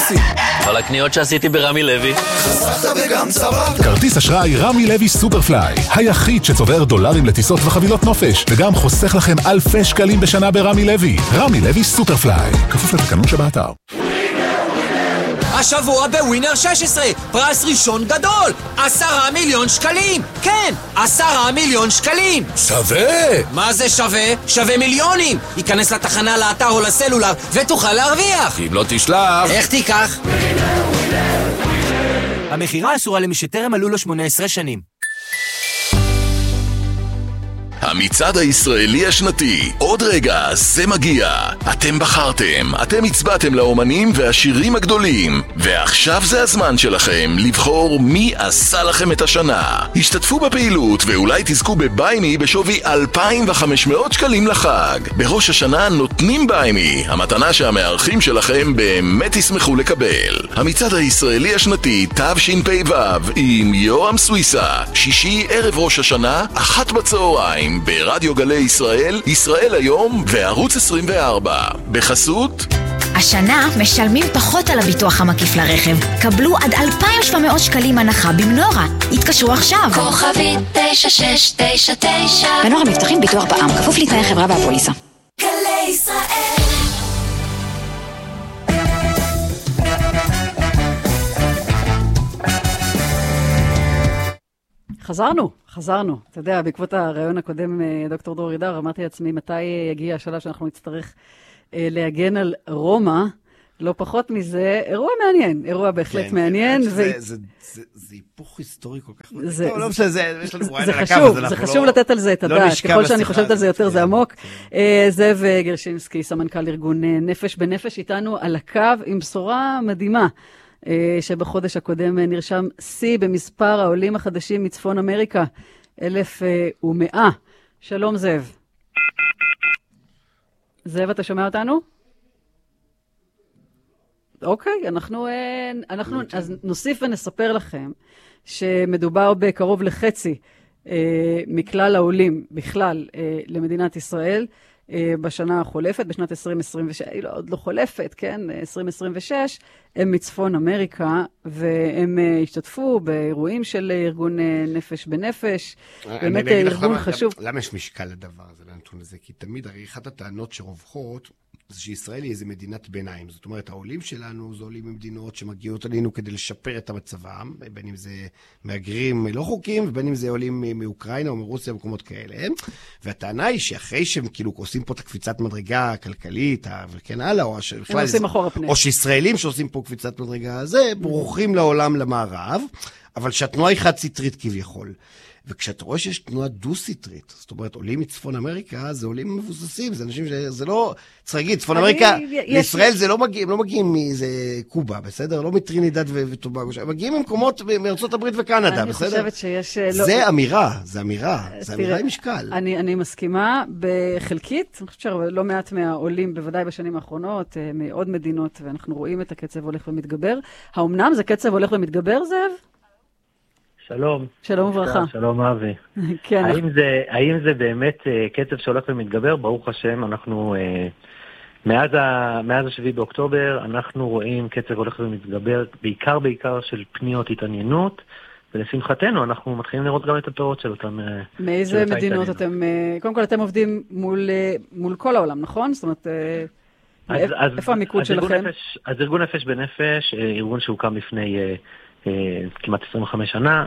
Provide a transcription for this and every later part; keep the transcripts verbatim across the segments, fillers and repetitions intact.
מקסים. כל הקניות שעשיתי ברמי לוי. חסכת וגם צברת. כרטיס אשראי רמי לוי סופרפליי, היחיד שצובר דולרים לטיסות וחבילות נופש, וגם חוסך לכם אלפי שקלים בשנה ברמי לוי. רמי לוי סופרפליי, כפוף לתקנון שבאתר. השבוע בווינר שש עשרה, פרס ראשון גדול, עשרה מיליון שקלים. כן, עשרה מיליון שקלים. שווה! מה זה שווה? שווה מיליונים. ייכנס לתחנה, לאתר או לסלולר ותוכל להרוויח. אם לא תשלח... איך תיקח? המחירה אסורה למי שטרם מלאו לו שמונה עשרה שנים. המצעד הישראלי השנתי, עוד רגע זה מגיע. אתם בחרתם, אתם הצבעתם לאומנים והשירים הגדולים, ועכשיו זה הזמן שלכם לבחור מי עשה לכם את השנה. השתתפו בפעילות ואולי תזכו בביימי בשווי אלפיים וחמש מאות שקלים לחג. בראש השנה נותנים ביימי, המתנה שהמארחים שלכם באמת ישמחו לקבל. המצעד הישראלי השנתי תשפ"ו עם יורם סוויסה, שישי ערב ראש השנה, אחת בצהריים ברדיו גלי ישראל, ישראל היום וערוץ עשרים וארבע. בחסות השנה משלמים פחות על הביטוח המקיף לרכב. קבלו עד אלפיים ושבע מאות שקלים הנחה במנורה. התקשרו עכשיו. כוכבית תשע שש תשע תשע. מנורה מבטחים ביטוח בע"מ, כפוף לתנאי החברה והפוליסה. גלי ישראל. חזרנו, חזרנו. אתה יודע, בעקבות הרעיון הקודם, דוקטור דרור אידר, אמרתי לעצמי, מתי יגיע השלב שאנחנו נצטרך אה, להגן על רומא, לא פחות מזה, אירוע מעניין, אירוע בהחלט כן, מעניין. כן, ו... זה, זה, זה, זה היפוך היסטורי כל כך. זה, טוב, לא משנה, זה, יש לנו זה חשוב, זה חשוב לתת על זה את הדעת. ככל שאני חושבת על זה יותר, זה עמוק. זאב גרשינסקי, סמנכ"ל ארגון נפש בנפש, איתנו על הקו עם בשורה מדהימה. שבחודש הקודם נרשם שיא במספר העולים החדשים מצפון אמריקה, אלף ומאה. שלום זאב. זאב, אתה שומע אותנו? אוקיי, אנחנו, אנחנו אז נוסיף ונספר לכם שמדובר בקרוב לחצי מכלל העולים בכלל למדינת ישראל, בשנה החולפת, בשנת עשרים עשרים ושש, היא לא, עוד לא חולפת, כן? עשרים עשרים ושש, הם מצפון אמריקה, והם השתתפו באירועים של ארגון נפש בנפש. באמת ארגון למה, חשוב. למה, למה יש משקל לדבר הזה, לנתון הזה? כי תמיד, הרי אחת הטענות שרווחות, זה שישראל היא איזה מדינת ביניים. זאת אומרת, העולים שלנו זה עולים ממדינות שמגיעות עלינו כדי לשפר את המצבם, בין אם זה מהגרים לא חוקיים, ובין אם זה עולים מאוקראינה או מרוסיה ומקומות כאלה. והטענה היא שאחרי שהם כאילו עושים פה את הקפיצת מדרגה הכלכלית, וכן הלאה, או, או שישראלים שעושים פה קפיצת מדרגה הזה, בורחים לעולם למערב, אבל שהתנועה היא חד-סטרית כביכול. וכשאתה רואה שיש תנועה דו-סטרית, זאת אומרת, עולים מצפון אמריקה, זה עולים מבוססים, זה אנשים שזה לא, צריך להגיד, צפון אמריקה, לישראל זה לא מגיעים, לא מגיעים מאיזה קובה, בסדר? לא מטרינידד וטובגו, מגיעים ממקומות מארצות הברית וקנדה, בסדר? אני חושבת שיש... זה אמירה, זה אמירה, זה אמירה עם משקל. אני מסכימה בחלקית, אני חושבת שלא מעט מהעולים, בוודאי בשנים האחרונות, מעוד מדינות, ואנחנו רואים את הקצב הולך ומתגבר. האומנם זה קצב הולך ומתגבר, זאב? שלום. שלום וברכה. שלום אבי. כן. האם זה, האם זה באמת קצב שהולך ומתגבר? ברוך השם, אנחנו, מאז ה, מאז השביעי באוקטובר, אנחנו רואים קצב הולך ומתגבר, בעיקר בעיקר של פניות התעניינות, ולשמחתנו, אנחנו מתחילים לראות גם את התורות של אותם... מאיזה מדינות אתם, קודם כל אתם עובדים מול, מול כל העולם, נכון? זאת אומרת, אז, איפה אז, המיקוד אז שלכם? ארגון נפש, אז ארגון נפש בנפש, ארגון שהוקם לפני... כמעט עשרים וחמש שנה,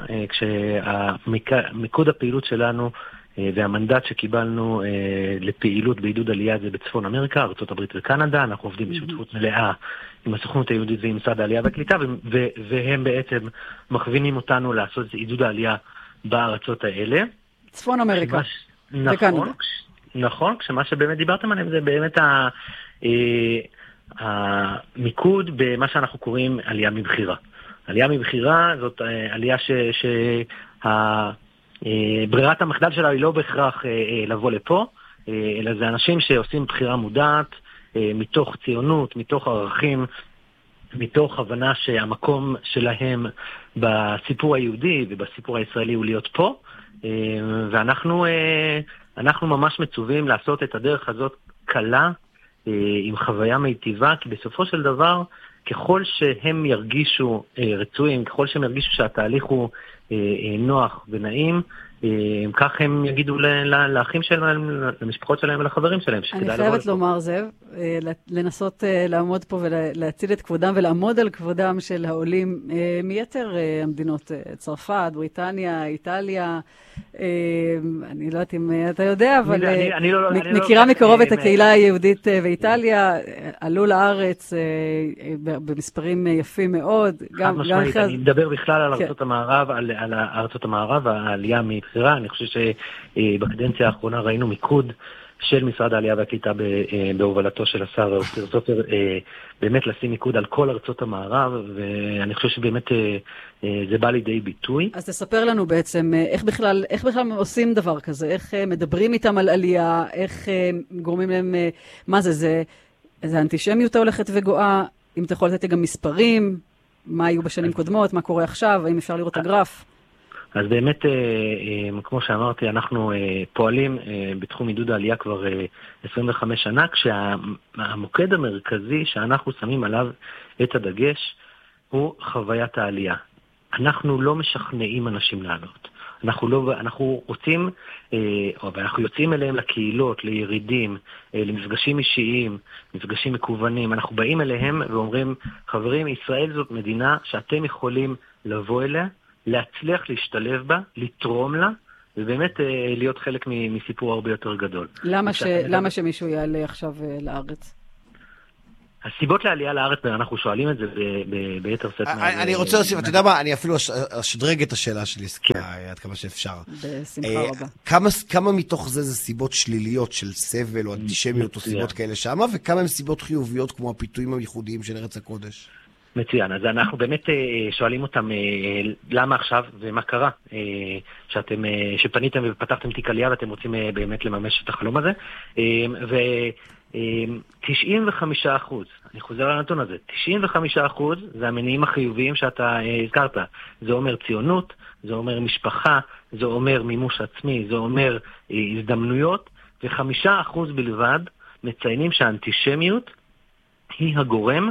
כשמיקוד הפעילות שלנו והמנדט שקיבלנו לפעילות בעידוד עלייה זה בצפון אמריקה, ארצות הברית וקנדה. אנחנו עובדים בשותפות מלאה עם הסוכנות היהודית ועם משרד העלייה והקליטה, והם בעצם מכווינים אותנו לעשות עידוד העלייה בארצות האלה. צפון אמריקה וקנדה. נכון, כשמה שבאמת דיברתם עליהם זה באמת המיקוד במה שאנחנו קוראים עלייה מבחירה. עלייה מבחירה זאת עלייה שברירת המחדל שלה היא לא בהכרח לבוא לפה, אלא זה אנשים שעושים בחירה מודעת, מתוך ציונות, מתוך ערכים, מתוך הבנה שהמקום שלהם בסיפור היהודי ובסיפור הישראלי הוא להיות פה, ואנחנו אנחנו ממש מצווים לעשות את הדרך הזאת קלה, עם חוויה מיטיבה, כי בסופו של דבר ככל שהם ירגישו רצויים, ככל שהם ירגישו שהתהליך הוא נוח ונעים, כך הם יגידו לאחים שלהם, למשפחות שלהם ולחברים שלהם. אני חייבת לומר, זאב, לנסות לעמוד פה ולהציל את כבודם ולעמוד על כבודם של העולים מיתר המדינות, צרפת, בריטניה, איטליה, אני לא יודעת אם אתה יודע, אבל מכירה מקרוב את הקהילה היהודית באיטליה, עלו לארץ במספרים יפים מאוד. אני מדבר בכלל על ארצות המערב, על ארצות המערב, העלייה מבחירה. אני חושב שבקדנציה האחרונה ראינו מיקוד של משרד העלייה והקליטה בהובלתו של השר אופיר סופר, באמת לשים מיקוד על כל ארצות המערב, ואני חושב שבאמת זה בא לידי ביטוי. אז תספר לנו בעצם איך בכלל, איך בכלל עושים דבר כזה, איך מדברים איתם על עלייה, איך גורמים להם, מה זה, זה, זה אנטישמיות ההולכת וגואה, אם אתה יכול לתת גם מספרים, מה היו בשנים קודמות, מה קורה עכשיו, האם אפשר לראות את הגרף? אז באמת, כמו שאמרתי, אנחנו פועלים בתחום עידוד העלייה כבר עשרים וחמש שנה, כשהמוקד המרכזי שאנחנו שמים עליו את הדגש הוא חוויית העלייה. אנחנו לא משכנעים אנשים לעלות. אנחנו, לא, אנחנו רוצים, או אנחנו יוצאים אליהם לקהילות, לירידים, למפגשים אישיים, מפגשים מקוונים. אנחנו באים אליהם ואומרים, חברים, ישראל זאת מדינה שאתם יכולים לבוא אליה, להצליח להשתלב בה, לתרום לה, ובאמת אה, להיות חלק מסיפור הרבה יותר גדול. למה, ש... למה שמישהו יעלה עכשיו אה, לארץ? הסיבות לעלייה לארץ, אנחנו שואלים את זה ב- ב- ביתר סט. אני רוצה להוסיף, אתה יודע מה, אני אפילו אשדרג את השאלה שלי, עד כמה שאפשר. בשמחה רבה. כמה, כמה מתוך זה זה סיבות שליליות של סבל או אנטישמיות או סיבות כאלה שמה, וכמה הם סיבות חיוביות כמו הפיתויים הייחודיים של ארץ הקודש? מצוין, אז אנחנו באמת שואלים אותם למה עכשיו ומה קרה, שאתם, שפניתם ופתחתם תיק עלייה ואתם רוצים באמת לממש את החלום הזה, ו-תשעים וחמישה אחוז, אני חוזר על הנתון הזה, תשעים וחמישה אחוז זה המניעים החיוביים שאתה הזכרת, זה אומר ציונות, זה אומר משפחה, זה אומר מימוש עצמי, זה אומר הזדמנויות, וחמישה אחוז בלבד מציינים שהאנטישמיות היא הגורם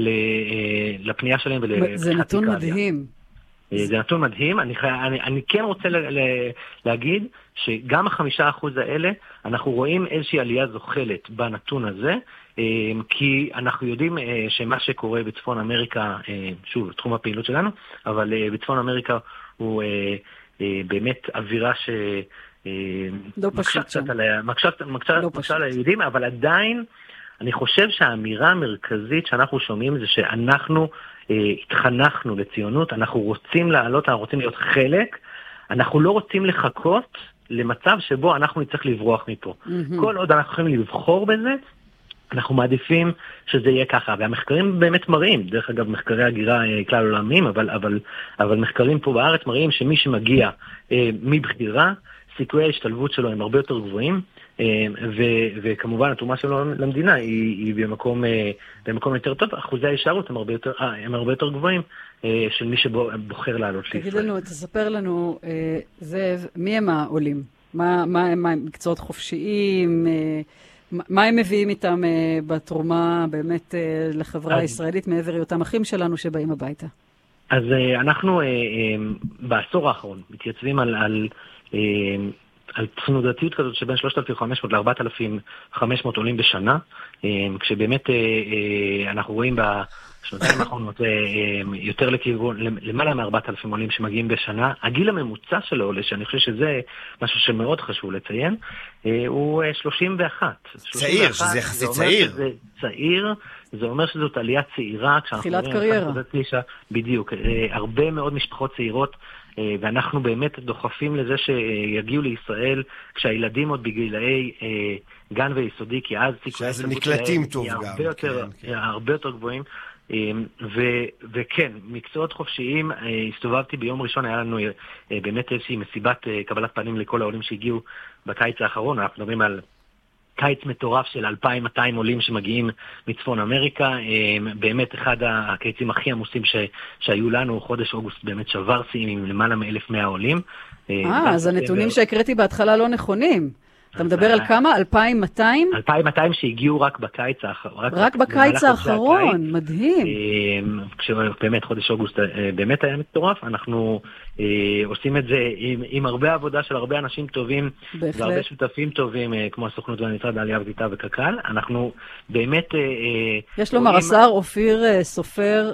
לפנייה שלהם. זה נתון מדהים. זה נתון מדהים. אני, אני, אני כן רוצה ל, ל, להגיד שגם החמישה אחוז האלה, אנחנו רואים איזושהי עלייה זוחלת בנתון הזה, כי אנחנו יודעים שמה שקורה בצפון אמריקה, שוב, תחום הפעילות שלנו, אבל בצפון אמריקה הוא באמת אווירה ש... לא פשוט שם. מקשה על היהודים, אבל עדיין אני חושב שהאמירה המרכזית שאנחנו שומעים זה שאנחנו אה, התחנכנו לציונות, אנחנו רוצים לעלות, אנחנו רוצים להיות חלק, אנחנו לא רוצים לחכות למצב שבו אנחנו נצטרך לברוח מפה. Mm-hmm. כל עוד אנחנו יכולים לבחור בזה, אנחנו מעדיפים שזה יהיה ככה, והמחקרים באמת מראים, דרך אגב מחקרי הגירה אה, כלל עולמיים, אבל, אבל, אבל מחקרים פה בארץ מראים שמי שמגיע אה, מבחירה, סיכויי ההשתלבות שלו הם הרבה יותר גבוהים, ו- וכמובן התרומה שלו למדינה היא, היא במקום, במקום יותר טוב. אחוזי ההישארות הם הרבה יותר, הם הרבה יותר גבוהים של מי שבוחר לעלות לישראל. תגיד לנו, תספר לנו, זאב, מי הם העולים? מה, מה, מה הם מקצועות חופשיים? מה הם מביאים איתם בתרומה באמת לחברה אז, הישראלית מעבר היותם אחים שלנו שבאים הביתה? אז אנחנו בעשור האחרון מתייצבים על... על על תנודתיות כזאת שבין שלושת אלפים וחמש מאות ל-ארבעת אלפים וחמש מאות עולים בשנה, כשבאמת אנחנו רואים בשנתיים האחרונות יותר לכיוון, למעלה מ-ארבעת אלפים עולים שמגיעים בשנה. הגיל הממוצע של העולה, שאני חושב שזה משהו שמאוד חשוב לציין, הוא שלושים ואחת. צעיר, שזה יחסית צעיר. זה צעיר, זה אומר שזאת עלייה צעירה. תחילת קריירה. בדיוק, הרבה מאוד משפחות צעירות, ואנחנו באמת דוחפים לזה שיגיעו לישראל כשהילדים עוד בגילאי גן ויסודי, כי אז שזה נקלטים טוב גם. הרבה יותר, הרבה יותר גבוהים. וכן, מקצועות חופשיים, הסתובבתי ביום ראשון, היה לנו באמת איזושהי מסיבת קבלת פנים לכל העולים שהגיעו בקיץ האחרון. אנחנו מדברים על קיץ מטורף של אלפיים ומאתיים עולים שמגיעים מצפון אמריקה, באמת אחד הקיצים הכי עמוסים ש, שהיו לנו, חודש אוגוסט באמת שבר שיאים עם למעלה מ-אלף ומאה עולים. אה, אז הנתונים שהקראתי בהתחלה לא נכונים. אתה מדבר על כמה? אלפיים ומאתיים? אלפיים ומאתיים שהגיעו רק בקיץ האחרון. רק בקיץ האחרון, מדהים. כשבאמת חודש אוגוסט באמת היה מטורף, אנחנו עושים את זה עם הרבה עבודה של הרבה אנשים טובים, והרבה שותפים טובים, כמו הסוכנות והמשרד העלייה וקליטה וקק"ל. אנחנו באמת... יש לומר, השר אופיר סופר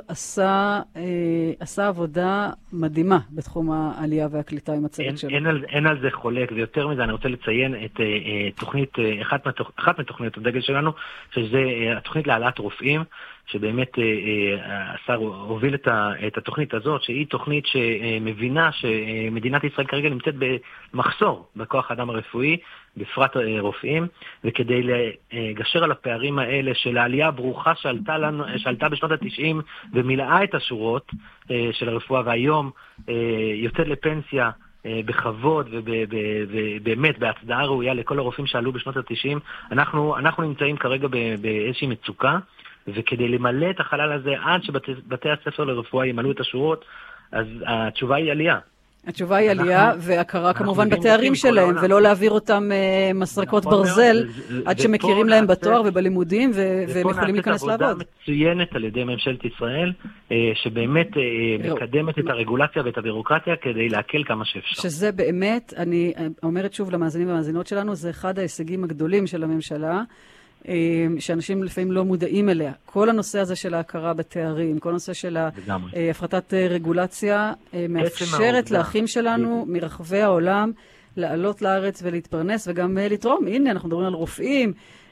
עשה עבודה מדהימה בתחום העלייה והקליטה עם הצוות שלו. אין על זה חולק, ויותר מזה אני רוצה לציין את תוכנית, אחת מתוכניות הדגל שלנו, שזה התוכנית להעלאת רופאים, שבאמת השר הוביל את התוכנית הזאת, שהיא תוכנית שמבינה שמדינת ישראל כרגע נמצאת במחסור בכוח האדם הרפואי, בפרט רופאים, וכדי לגשר על הפערים האלה של העלייה הברוכה שעלתה, לנו, שעלתה בשנות ה-תשעים ומילאה את השורות של הרפואה, והיום יוצאת לפנסיה בכבוד ובאמת בהצדעה ראויה לכל הרופאים שעלו בשנות ה-תשעים. אנחנו, אנחנו נמצאים כרגע באיזושהי מצוקה, וכדי למלא את החלל הזה עד שבתי הספר לרפואה ימלאו את השורות, אז התשובה היא עלייה. התשובה היא עלייה, והכרה כמובן בתארים שלהם, ולא להעביר אותם מסרקות ברזל, עד שמכירים להם בתואר ובלימודים, והם יכולים להיכנס לעבוד. עבודה מצוינת על ידי ממשלת ישראל, שבאמת מקדמת את הרגולציה ואת הבירוקרטיה, כדי להקל כמה שאפשר. שזה באמת, אני אומרת שוב למאזינים והמאזינות שלנו, זה אחד ההישגים הגדולים של הממשלה, שאנשים לפעמים לא מודעים אליה. כל הנושא הזה של ההכרה בתארים, כל הנושא של הפחתת רגולציה, מאפשרת לאחים שלנו מרחבי העולם לעלות לארץ ולהתפרנס וגם לתרום. הנה, אנחנו מדברים על רופאים,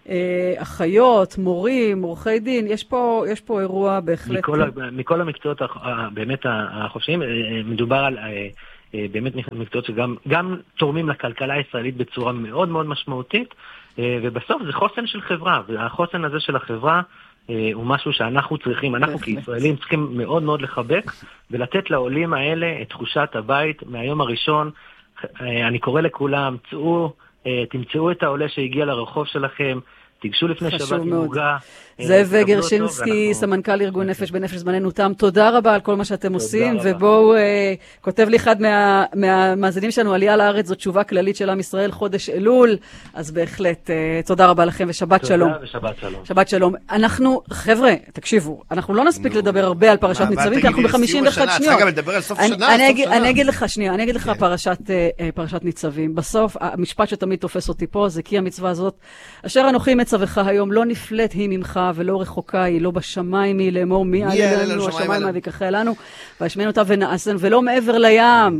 אחיות, מורים, עורכי דין, יש פה, יש פה אירוע בהחלט... מכל, מכל המקצועות באמת החופשיים, מדובר על באמת מקצועות שגם גם תורמים לכלכלה הישראלית בצורה מאוד מאוד משמעותית, ובסוף זה חוסן של חברה, והחוסן הזה של החברה הוא משהו שאנחנו צריכים, אנחנו כישראלים צריכים מאוד מאוד לחבק, ולתת לעולים האלה את תחושת הבית מהיום הראשון. אני קורא לכולם, צאו, תמצאו את העולה שהגיע לרחוב שלכם, תיגשו לפני שבת מוגה. זאב גרשינסקי, סמנכ"ל ארגון נפש בנפש זמננו תם, תודה רבה על כל מה שאתם עושים, ובואו, כותב לי אחד מהמאזינים שלנו, עלייה לארץ זו תשובה כללית של עם ישראל, חודש אלול, אז בהחלט, תודה רבה לכם ושבת שלום. תודה ושבת שלום. שבת שלום. אנחנו, חבר'ה, תקשיבו, אנחנו לא נספיק לדבר הרבה על פרשת ניצבים, כי אנחנו ב-חמישים ואחת שניות. צריכה גם לדבר על סוף שנה, אני אגיד לך, שנייה, אני אגיד לך פרשת ניצבים. בסוף, המשפט שתמיד תופס אותי פה, זה כי המצווה הזאת, אשר אנוכי מצווך היום, לא נפלט היא ממך ולא רחוקה היא, לא בשמיים היא לאמור מי עלה לנו, השמיים מהוויקחה לנו, והשמענו אותה ונעשן, ולא מעבר לים.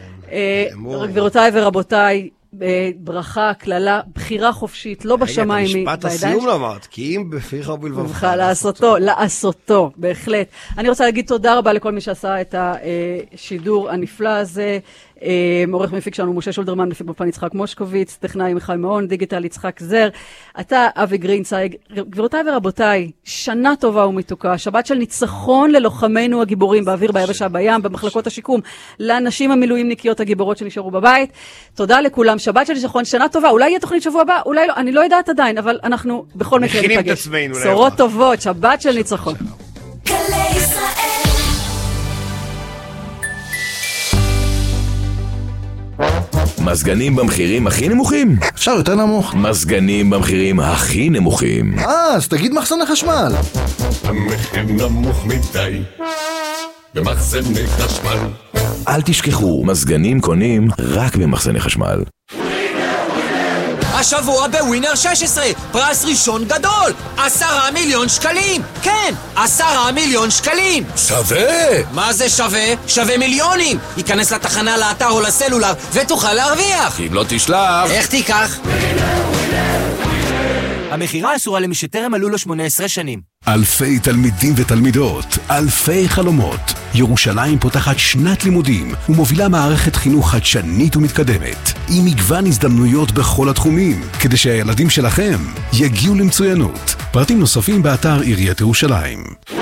גבירותיי ורבותיי, ברכה, כללה, בחירה חופשית, לא בשמיים היא. משפט הסיום לא אמרת, כי אם בפיך ובלבבך. לעשותו, לעשותו, בהחלט. אני רוצה להגיד תודה רבה לכל מי שעשה את השידור הנפלא הזה, עורך מפיק שלנו משה שולדרמן, מפיק בפן יצחק מושקוביץ, טכנאי מיכל מאון, דיגיטל יצחק זר, אתה אבי גרינסייג. גבירותיי ורבותיי, שנה טובה ומתוקה, שבת של ניצחון ללוחמינו הגיבורים באוויר, ביבשה, בים, במחלקות השיקום, לאנשים המילואימניקיות הגיבורות שנשארו בבית. תודה לכולם, שבת של ניצחון, שנה טובה, אולי יהיה תוכנית שבוע הבא, אולי לא, אני לא יודעת עדיין, אבל אנחנו בכל מקרה נפגש. בשורות טובות, שבת של ניצחון. מזגנים במחירים הכי נמוכים? אפשר יותר נמוך. מזגנים במחירים הכי נמוכים. אה, אז תגיד מחסן החשמל. המחיר נמוך מדי במחסני חשמל. אל תשכחו, מזגנים קונים רק במחסני חשמל. השבוע בווינר שש עשרה, פרס ראשון גדול, עשרה מיליון שקלים. כן, עשרה מיליון שקלים. שווה! מה זה שווה? שווה מיליונים. ייכנס לתחנה, לאתר או לסלולר ותוכל להרוויח. אם לא תשלח. איך תיקח? המחירה אסורה למי שטרם מלאו לו שמונה עשרה שנים. אלפי תלמידים ותלמידות, אלפי חלומות. ירושלים פותחת שנת לימודים ומובילה מערכת חינוך חדשנית ומתקדמת, עם מגוון הזדמנויות בכל התחומים, כדי שהילדים שלכם יגיעו למצוינות. פרטים נוספים באתר עיריית ירושלים.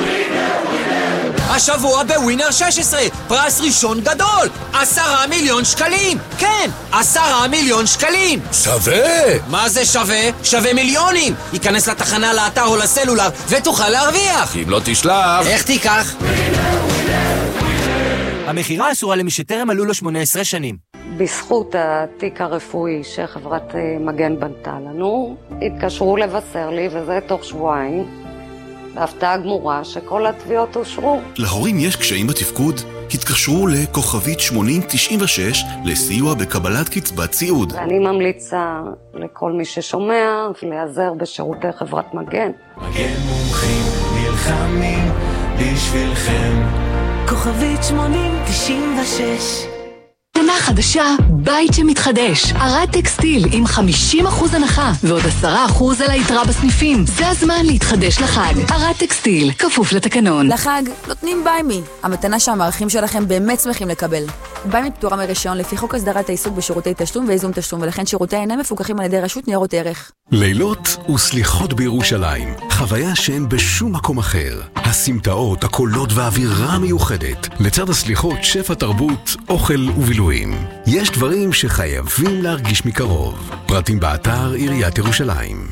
השבוע בווינר שש עשרה, פרס ראשון גדול, עשרה מיליון שקלים. כן, עשרה מיליון שקלים. שווה! מה זה שווה? שווה מיליונים. ייכנס לתחנה, לאתר או לסלולר ותוכל להרוויח. אם לא תשלח. איך תיקח? המחירה אסורה למי שטרם מלאו לו שמונה עשרה שנים. בזכות התיק הרפואי שחברת מגן בנתה לנו, התקשרו לבשר לי, וזה תוך שבועיים, בהפתעה גמורה שכל התביעות אושרו. להורים יש קשיים בתפקוד? התקשרו לכוכבית שמונים תשעים ושש לסיוע בקבלת קצבת סיעוד. ואני ממליצה לכל מי ששומע להיעזר בשירותי חברת מגן. מגן מומחים נלחמים בשבילכם. כוכבית שמונים תשעים ושש. שנה חדשה, בית שמתחדש. ארד טקסטיל עם חמישים אחוז הנחה ועוד עשרה אחוז על היתרה בסניפים. זה הזמן להתחדש לחג. ארד טקסטיל, כפוף לתקנון. לחג נותנים ביימי, המתנה שהמערכים שלכם באמת שמחים לקבל. ביימי פטורה מרישיון לפי חוק הסדרת העיסוק בשירותי תשלום וייזום תשלום, ולכן שירותי אינם מפוקחים על ידי רשות ניירות ערך. לילות וסליחות בירושלים, חוויה שאין בשום מקום אחר. הסמטאות, הקולות והאווירה מיוחדת. לצד הסליחות, שפע תרבות, אוכל ובילויים. יש דברים שחייבים להרגיש מקרוב. פרטים באתר עיריית ירושלים.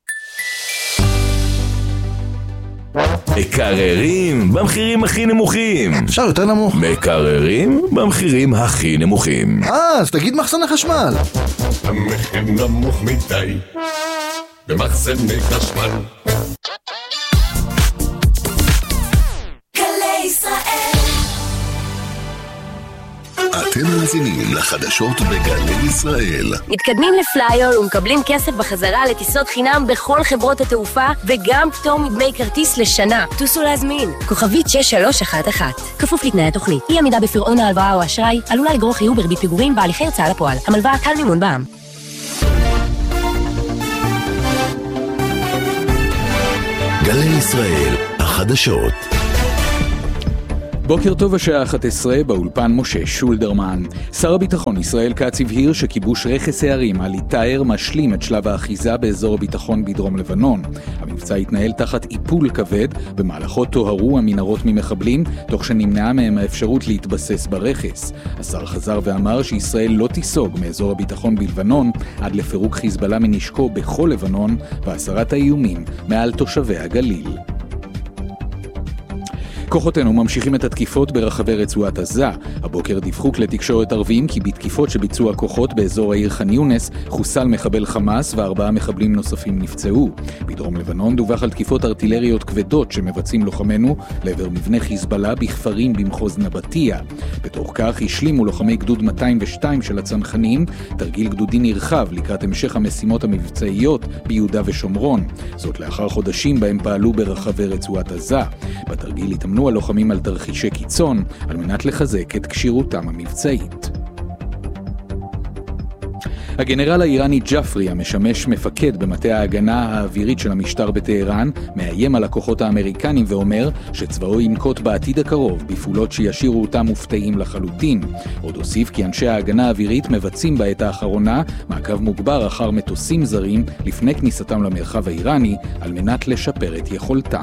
מקררים במחירים הכי נמוכים. אפשר יותר נמוך. מקררים במחירים הכי נמוכים. אה, אז תגיד מחסן החשמל. המחיר נמוך מדי במחסני חשמל. גלי ישראל. אתם מאזינים לחדשות בגלי ישראל. מתקדמים לפלייר ומקבלים כסף בחזרה לטיסות חינם בכל חברות התעופה וגם פטור מדמי כרטיס לשנה. טוסו להזמין. כוכבית שש שלוש אחת אחת. כפוף לתנאי התוכנית. אי עמידה בפירעון ההלוואה או אשראי עלולה לגרור חיוב בריבית פיגורים בהליכי הוצאה לפועל. המלוואה קל מימון בע"מ. גלי ישראל, החדשות. בוקר טוב, השעה אחת עשרה, באולפן משה שולדרמן. שר הביטחון ישראל כץ הבהיר שכיבוש רכס הערים על איתאר משלים את שלב האחיזה באזור הביטחון בדרום לבנון. המבצע התנהל תחת איפול כבד, במהלכו תוהרו המנהרות ממחבלים, תוך שנמנעה מהם האפשרות להתבסס ברכס. השר חזר ואמר שישראל לא תיסוג מאזור הביטחון בלבנון עד לפירוק חיזבאללה מנשקו בכל לבנון והסרת האיומים מעל תושבי הגליל. כוחותינו ממשיכים את התקיפות ברחבי רצועת עזה. הבוקר דיווחו כלי תקשורת ערביים כי בתקיפות שביצעו הכוחות באזור העיר ח'אן יונס חוסל מחבל חמאס וארבעה מחבלים נוספים נפצעו. בדרום לבנון דווח על תקיפות ארטילריות כבדות שמבצעים לוחמינו לעבר מבנה חיזבאללה בכפרים במחוז נבטיה. בתוך כך השלימו לוחמי גדוד מאתיים ושתיים של הצנחנים תרגיל גדודי נרחב לקראת המשך המשימות המבצעיות ביהודה ושומרון. זאת לאחר חודשים בהם פעלו ברחבי רצועת עזה. בתרגיל התאמנו הלוחמים על תרחישי קיצון על מנת לחזק את כשירותם המבצעית. הגנרל האיראני ג'פרי, המשמש מפקד במטה ההגנה האווירית של המשטר בטהרן, מאיים על הכוחות האמריקנים ואומר שצבאו ינקוט בעתיד הקרוב בפעולות שישירו אותם מופתעים לחלוטין. עוד הוסיף כי אנשי ההגנה האווירית מבצעים בעת האחרונה מעקב מוגבר אחר מטוסים זרים לפני כניסתם למרחב האיראני על מנת לשפר את יכולתם.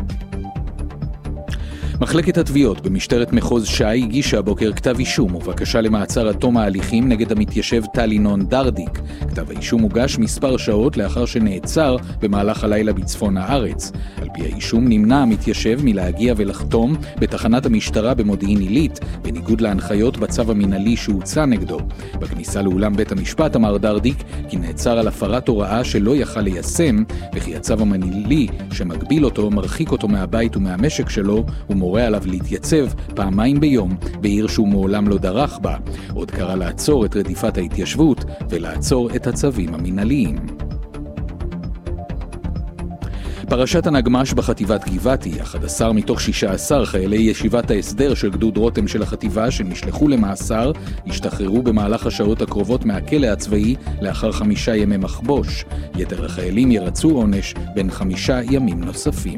מחלקת התביעות במשטרת מחוז ש"י הגישה הבוקר כתב אישום ובקשה למעצר עד תום ההליכים נגד המתיישב טל ינון דרדיק. כתב האישום הוגש מספר שעות לאחר שנעצר במהלך הלילה בצפון הארץ. על פי האישום נמנע המתיישב מלהגיע ולחתום בתחנת המשטרה במודיעין עילית, בניגוד להנחיות בצו המינהלי שהוצא נגדו. בכניסה לאולם בית המשפט אמר דרדיק כי נעצר על הפרת הוראה שלא יכל ליישם, וכי הצו המינהלי שמגביל אותו מרחיק אותו מהבית ומהמשק שלו ומורה עליו להתייצב פעמיים ביום בעיר שהוא מעולם לא דרך בה. עוד קרא לעצור את רדיפת ההתיישבות ולעצור את הצווים המינהליים. פרשת הנגמש בחטיבת גבעתי, אחד עשר מתוך שישה עשר חיילי ישיבת ההסדר של גדוד רותם של החטיבה שנשלחו למאסר, השתחררו במהלך השעות הקרובות מהכלא הצבאי לאחר חמישה ימי מחבוש. יתר החיילים ירצו עונש בין חמישה ימים נוספים.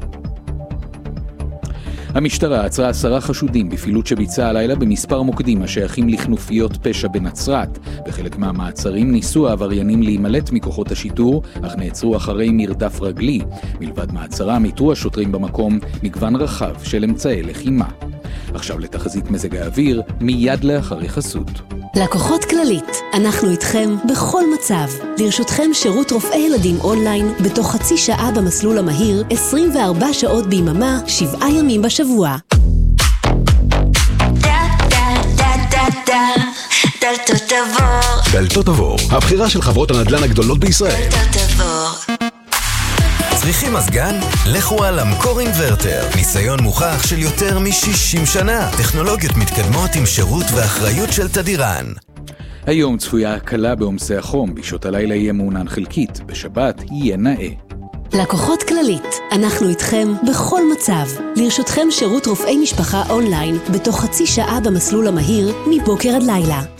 המשטרה עצרה עשרה חשודים בפעילות שביצעה הלילה במספר מוקדים השייכים לכנופיות פשע בנצרת. בחלק מהמעצרים ניסו העבריינים להימלט מכוחות השיטור, אך נעצרו אחרי מרדף רגלי. מלבד מעצרם איתרו השוטרים במקום מגוון רחב של אמצעי לחימה. עכשיו לתחזית מזג האוויר, מיד לאחר חסות. לקוחות כללית, אנחנו איתכם בכל מצב. לרשותכם שירות רופאי ילדים אונליין בתוך חצי שעה במסלול המהיר, עשרים וארבע שעות ביממה, שבעה ימים בשבוע. Da da da da da דלתות עבור. דלתות עבור, הבחירה של חברות הנדל"ן הגדולות בישראל. דלתות עבור. צריכים מזגן? לכו על אמקור אינברטר. ניסיון מוכח של יותר מ-שישים שנה. טכנולוגיות מתקדמות עם שירות ואחריות של תדירן. היום צפויה הקלה בעומסי החום, בשעות הלילה יהיה מעונן חלקית, בשבת יהיה נאה. לקוחות כללית, אנחנו איתכם בכל מצב. לרשותכם שירות רופאי משפחה אונליין, בתוך חצי שעה במסלול המהיר, מבוקר עד לילה.